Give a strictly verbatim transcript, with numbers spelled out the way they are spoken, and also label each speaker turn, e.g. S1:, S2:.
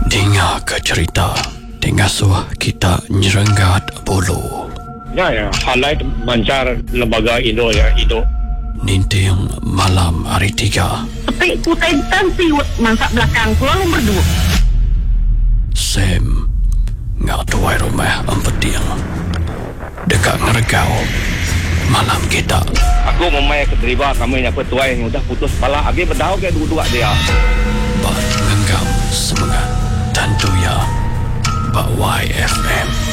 S1: Dengar ke cerita Tengasuh kita nyerenggat bulu.
S2: Ya, ya. Highlight mancar lembaga Indo ya, Indo.
S1: Ninting malam hari tiga.
S3: Tapi kutai tanti mangsa belakang pulang berdua.
S1: Sam ngak tuai rumah empeting. Dekat ngeregau malam kita.
S2: Aku memang keterlibat kami yang petuai yang udah putus kepala. Agi berdau ke dua-dua dia.
S1: Bak ngenggam semangat. Tentu ya Bak Y F M.